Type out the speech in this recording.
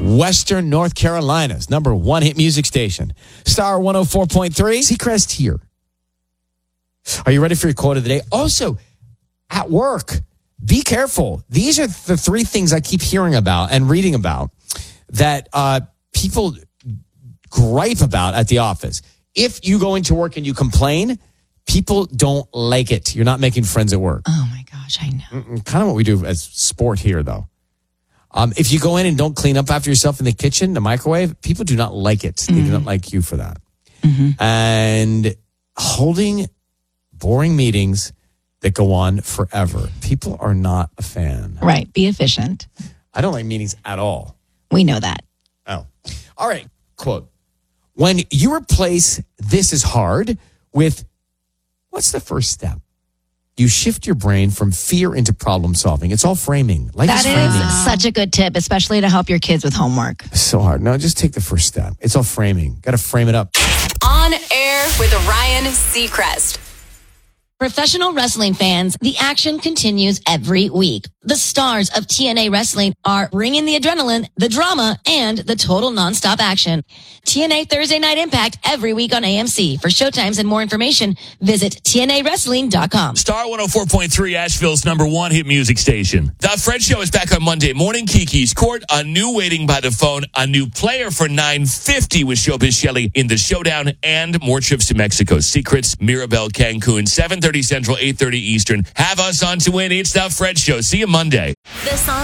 Western North Carolina's number one hit music station. Star 104.3. Seacrest here. Are you ready for your quote of the day? Also, at work, be careful. These are the three things I keep hearing about and reading about that people gripe about at the office. If you go into work and you complain, people don't like it. You're not making friends at work. Oh, my gosh, I know. Kind of what we do as sport here, though. If you go in and don't clean up after yourself in the kitchen, the microwave, people do not like it. They do not like you for that. And holding boring meetings that go on forever. People are not a fan. Right. Be efficient. I don't like meetings at all. We know that. Oh. All right. Quote. When you replace "this is hard" with "what's the first step?" you shift your brain from fear into problem solving. It's all framing. Life That is framing. is such a good tip, especially to help your kids with homework. It's so hard. No, just take the first step. It's all framing. Got to frame it up. On air with Ryan Seacrest. Professional wrestling fans, the action continues every week. The stars of TNA Wrestling are bringing the adrenaline, the drama, and the total nonstop action. TNA Thursday Night Impact every week on AMC. For showtimes and more information, visit TNAWrestling.com. Star 104.3, Asheville's number one hit music station. The Fred Show is back on Monday morning. Kiki's Court, a new waiting by the phone, a new player for $9.50 with Showbiz Shelley in the showdown, and more trips to Mexico. Secrets, Mirabel, Cancun, 7:30 Central, 8:30 Eastern. Have us on to win. It's the Fred Show. See you Monday. The song